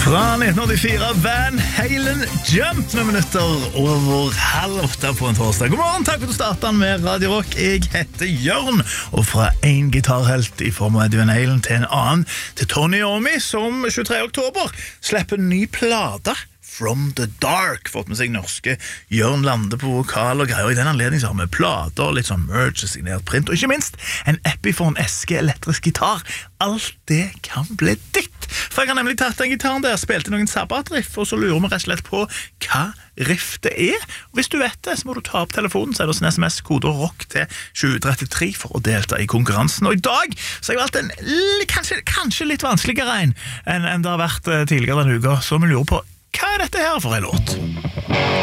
Fra 1984, Van Halen Jump med minutter over 7:30 på en torsdag. God morgen, takk for at du startet med Radio Rock. Jeg heter Jørn, og fra en gitarhelt i form av Van Halen til en annen, til Tony Iommi, som 23. oktober slipper en ny plate, From the Dark, fått med seg norske Jørn Lande på vokal og greier. I den anledning så har vi plater, litt sånn merch, signert print, og ikke minst en Epiphone SG elektrisk gitar. Alt det kan bli ditt. For jeg har nemlig tatt den gitaren der, spilte noen sabbatriff, og så lurer vi rett og slett på hva riff det er. Og hvis du vet det, så må du ta opp telefonen, så er det en SMS-kode ROCK til 2033 for å delta i konkurransen. Og i dag så har jeg valgt en kanskje litt vanskeligere enn det har vært tidligere denne uka, så vi lurer på hva er dette her for en låt?